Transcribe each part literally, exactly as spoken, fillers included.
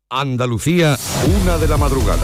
Andalucía, una de la madrugada.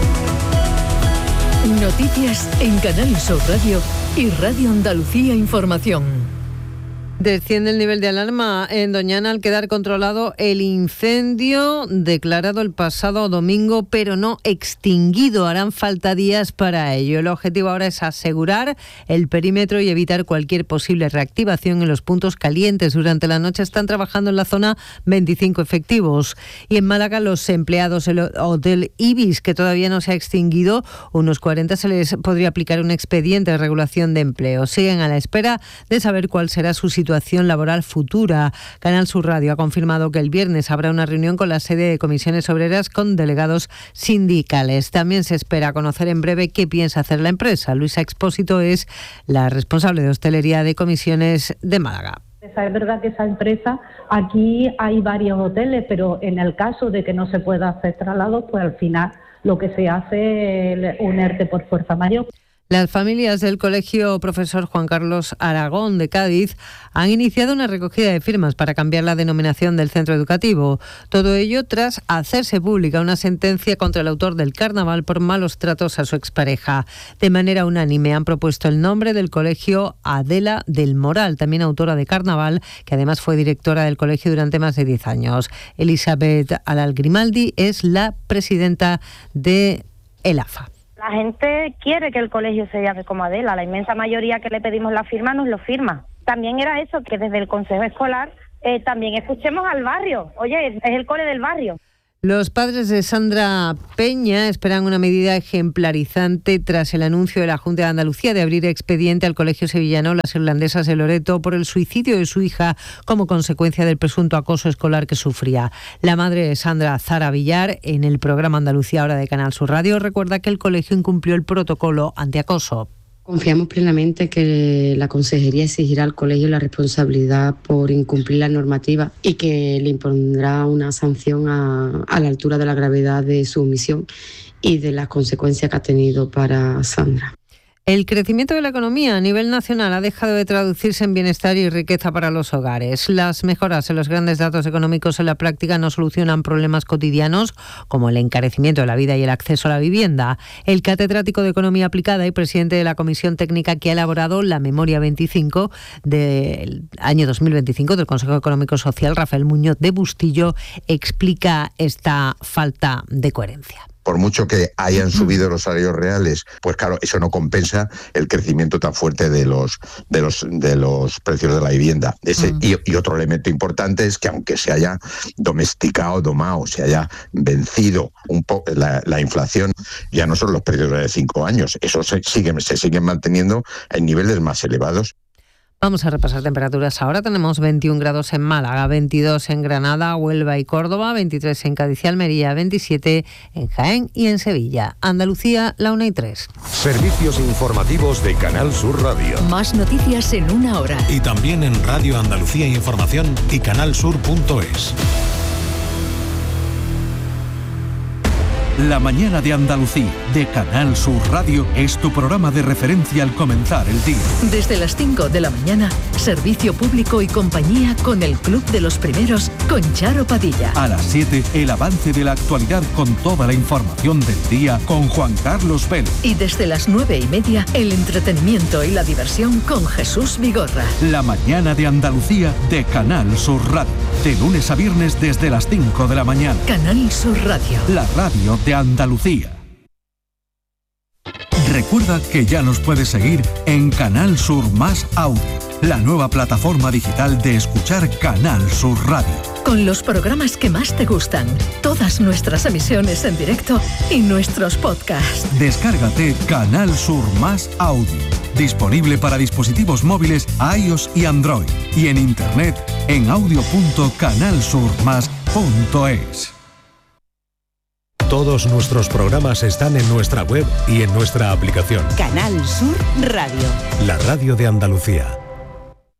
Noticias en Canal Sur Radio y Radio Andalucía Información. Desciende el nivel de alarma en Doñana al quedar controlado el incendio declarado el pasado domingo, pero no extinguido. Harán falta días para ello. El objetivo ahora es asegurar el perímetro y evitar cualquier posible reactivación en los puntos calientes. Durante la noche están trabajando en la zona veinticinco efectivos. Y en Málaga, los empleados del Hotel Ibis, que todavía no se ha extinguido, unos cuarenta, se les podría aplicar un expediente de regulación de empleo. Siguen a la espera de saber cuál será su situación situación laboral futura. Canal Sur Radio ha confirmado que el viernes habrá una reunión con la sede de comisiones obreras con delegados sindicales. También se espera conocer en breve qué piensa hacer la empresa. Luisa Expósito es la responsable de hostelería de comisiones de Málaga. Es verdad que esa empresa, aquí hay varios hoteles, pero en el caso de que no se pueda hacer traslados, pues al final lo que se hace es un ERTE por fuerza mayor. Las familias del Colegio Profesor Juan Carlos Aragón de Cádiz han iniciado una recogida de firmas para cambiar la denominación del centro educativo. Todo ello tras hacerse pública una sentencia contra el autor del carnaval por malos tratos a su expareja. De manera unánime han propuesto el nombre del colegio Adela del Moral, también autora de carnaval, que además fue directora del colegio durante más de diez años. Elizabeth Alal Grimaldi es la presidenta de el A F A. La gente quiere que el colegio se llame como Adela, la inmensa mayoría que le pedimos la firma nos lo firma. También era eso, que desde el Consejo Escolar eh, también escuchemos al barrio. Oye, es el cole del barrio. Los padres de Sandra Peña esperan una medida ejemplarizante tras el anuncio de la Junta de Andalucía de abrir expediente al Colegio Sevillano Las Irlandesas de Loreto por el suicidio de su hija como consecuencia del presunto acoso escolar que sufría. La madre de Sandra, Zara Villar, en el programa Andalucía Ahora de Canal Sur Radio, recuerda que el colegio incumplió el protocolo antiacoso. Confiamos plenamente que la Consejería exigirá al colegio la responsabilidad por incumplir la normativa y que le impondrá una sanción a, a la altura de la gravedad de su omisión y de las consecuencias que ha tenido para Sandra. El crecimiento de la economía a nivel nacional ha dejado de traducirse en bienestar y riqueza para los hogares. Las mejoras en los grandes datos económicos en la práctica no solucionan problemas cotidianos como el encarecimiento de la vida y el acceso a la vivienda. El catedrático de Economía Aplicada y presidente de la Comisión Técnica que ha elaborado la Memoria veinticinco del año dos mil veinticinco del Consejo Económico Social, Rafael Muñoz de Bustillo, explica esta falta de coherencia. Por mucho que hayan subido los salarios reales, pues claro, eso no compensa el crecimiento tan fuerte de los de los de los precios de la vivienda. Ese, uh-huh. y, y otro elemento importante es que aunque se haya domesticado, domado, se haya vencido un poco la, la inflación, ya no son los precios de cinco años, eso se sigue, se siguen manteniendo en niveles más elevados. Vamos a repasar temperaturas. Ahora tenemos veintiún grados en Málaga, veintidós en Granada, Huelva y Córdoba, veintitrés en Cádiz y Almería, veintisiete en Jaén y en Sevilla. Andalucía, la una y tres. Servicios informativos de Canal Sur Radio. Más noticias en una hora. Y también en Radio Andalucía Información y canalsur punto es. La mañana de Andalucía, de Canal Sur Radio, es tu programa de referencia al comenzar el día. Desde las cinco de la mañana, servicio público y compañía con el Club de los Primeros, con Charo Padilla. A las siete, el avance de la actualidad con toda la información del día, con Juan Carlos Vélez. Y desde las nueve y media, el entretenimiento y la diversión con Jesús Vigorra. La mañana de Andalucía, de Canal Sur Radio. De lunes a viernes desde las cinco de la mañana. Canal Sur Radio. La radio de Andalucía. Recuerda que ya nos puedes seguir en Canal Sur Más Audio, la nueva plataforma digital de escuchar Canal Sur Radio. Con los programas que más te gustan, todas nuestras emisiones en directo y nuestros podcasts. Descárgate Canal Sur Más Audio, disponible para dispositivos móviles iOS y Android, y en internet en audio punto canal sur más punto es. Todos nuestros programas están en nuestra web y en nuestra aplicación. Canal Sur Radio. La radio de Andalucía.